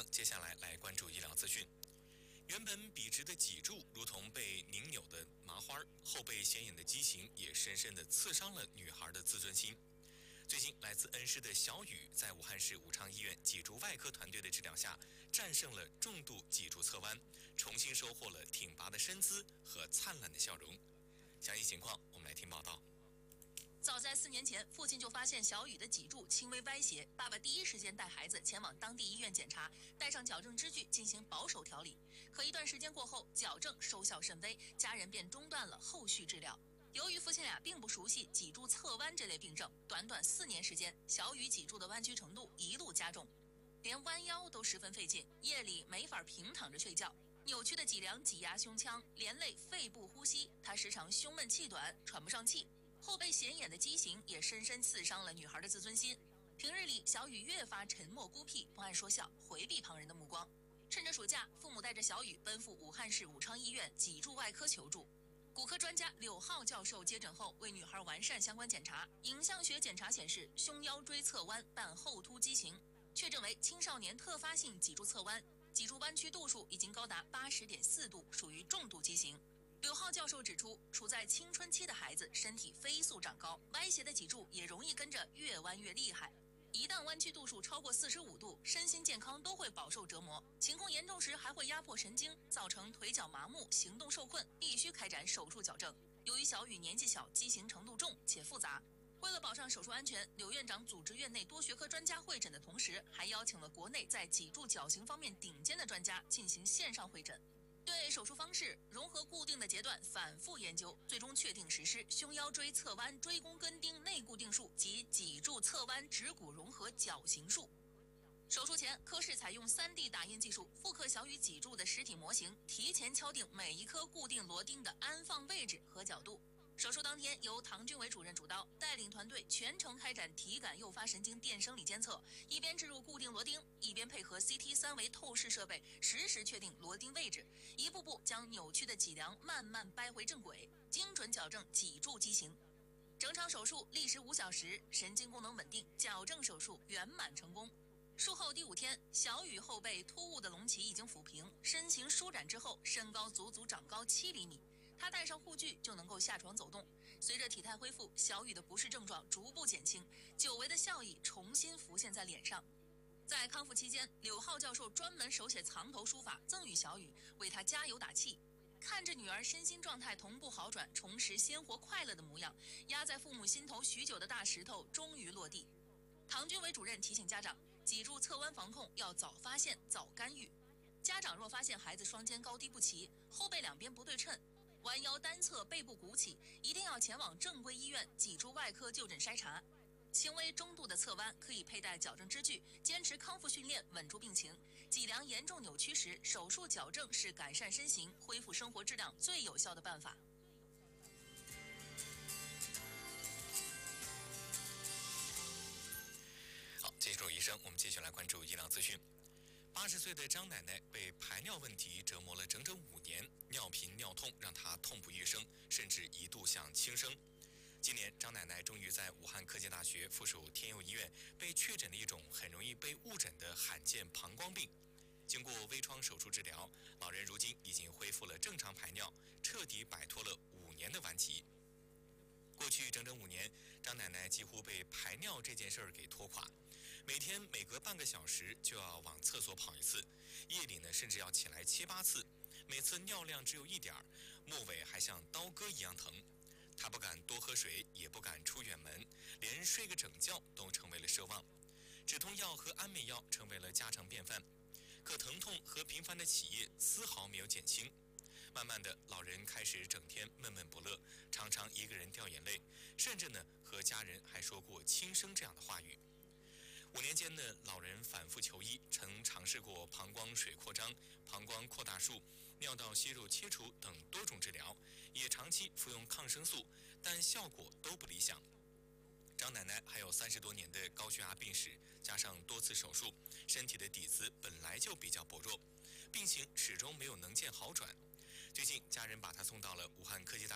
生，接下来关注医疗资讯。原本笔直的脊柱如同被拧扭的麻花，后背显眼的畸形也深深地刺伤了女孩的自尊心。最近，来自恩施的小雨在武汉市武昌医院脊柱外科团队的治疗下，战胜了重度脊柱侧弯，重新收获了挺拔的身姿和灿烂的笑容。详细情况，我们来听报道。 早在4年前，父亲就发现小雨的脊柱轻微歪斜，爸爸第一时间带孩子前往当地医院检查，带上矫正支具进行保守调理。可一段时间过后，矫正收效甚微，家人便中断了后续治疗。由于父亲俩并不熟悉脊柱侧弯这类病症，短短4年时间，小雨脊柱的弯曲程度一路加重，连弯腰都十分费劲，夜里没法平躺着睡觉。扭曲的脊梁挤压胸腔，连累肺部呼吸，他时常胸闷气短，喘不上气。后背显眼的畸形也深深刺伤了女孩的自尊心。平日里，小雨越发沉默孤僻，不爱说笑，回避旁人的目光。趁着暑假，父母带着小雨奔赴武汉市武昌医院脊柱外科求助。骨科专家柳浩教授接诊后，为女孩完善相关检查。影像学检查显示，胸腰椎侧弯伴后凸畸形，确诊为青少年特发性脊柱侧弯，脊柱弯曲度数已经高达80.4度，属于重度畸形。柳浩教授指出，处在青春期的孩子身体飞速长高，歪斜的脊柱也容易跟着越弯越厉害。一旦弯曲度数超过45度，身心健康都会饱受折磨，情况严重时还会压迫神经，造成腿脚麻木、行动受困，必须开展手术矫正。由于小雨年纪小，畸形程度重且复杂，为了保障手术安全，柳院长组织院内多学科专家会诊的同时，还邀请了国内在脊柱矫形方面顶尖的专家进行线上会诊。对手术方式融合固定的阶段反复研究，最终确定实施胸腰椎侧弯椎弓根钉内固定术及脊柱侧弯指骨融合矫形术。手术前，科室采用3D 打印技术复刻小雨脊柱的实体模型，提前敲定每一颗固定螺钉的安放位置和角度。手术当天，由唐军伟主任主刀，带领团队全程开展体感诱发神经电生理监测，一边置入固定螺钉，一边配合 CT 3维透视设备，实时确定螺钉位置，一步步将扭曲的脊梁慢慢掰回正轨，精准矫正脊柱畸形。整场手术历时5小时，神经功能稳定，矫正手术圆满成功。术后第5天，小雨后背突兀的隆起已经抚平，身形舒展之后，身高足足长高7厘米。他戴上护具就能够下床走动。随着体态恢复，小雨的不适症状逐步减轻，久违的笑意重新浮现在脸上。在康复期间，柳浩教授专门手写藏头书法赠予小雨，为他加油打气。看着女儿身心状态同步好转，重拾鲜活快乐的模样，压在父母心头许久的大石头终于落地。唐军伟主任提醒家长，脊柱侧弯防控要早发现、早干预。家长若发现孩子双肩高低不齐，后背两边不对称，弯腰单侧背部鼓起，一定要前往正规医院脊柱外科就诊筛查。轻微中度的侧弯可以佩戴矫正支具，坚持康复训练，稳住病情。脊梁严重扭曲时，手术矫正是改善身形、恢复生活质量最有效的办法。 好，接受医生，我们继续来关注医疗资讯。80岁的张奶奶被排尿问题折磨了整整5年，尿频尿痛让她痛不欲生，甚至一度想轻生。今年，张奶奶终于在武汉科技大学附属天佑医院被确诊了一种很容易被误诊的罕见膀胱病。经过微创手术治疗，老人如今已经恢复了正常排尿，彻底摆脱了5年的顽疾。过去整整5年，张奶奶几乎被排尿这件事儿给拖垮，每天每隔半个小时就要往厕所跑一次，夜里呢甚至要起来7、8次，每次尿量只有1点，末尾还像刀割一样疼。她不敢多喝水，也不敢出远门，连睡个整觉都成为了奢望。止痛药和安眠药成为了家常便饭，可疼痛和频繁的起夜丝毫没有减轻。慢慢的，老人开始整天闷闷不乐，常常一个人掉眼泪，甚至呢和家人还说过轻生这样的话语。5年间呢，老人反复求医，曾尝试过膀胱水扩张、膀胱扩大术、尿道息肉切除等多种治疗，也长期服用抗生素，但效果都不理想。张奶奶还有30多年的高血压病史，加上多次手术，身体的底子本来就比较薄弱，病情始终没有能见好转。最近，家人把她送到了武汉科技大